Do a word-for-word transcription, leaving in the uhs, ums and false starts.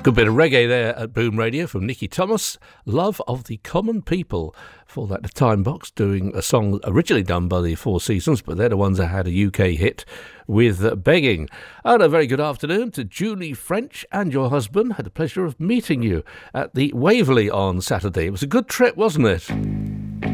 Good bit of reggae there at Boom Radio from Nicky Thomas, Love of the Common People. For that, the Time Box doing a song originally done by the Four Seasons, but they're the ones that had a U K hit with uh, Begging. And a very good afternoon to Julie French and your husband. Had the pleasure of meeting you at the Waverley on Saturday. It was a good trip, wasn't it?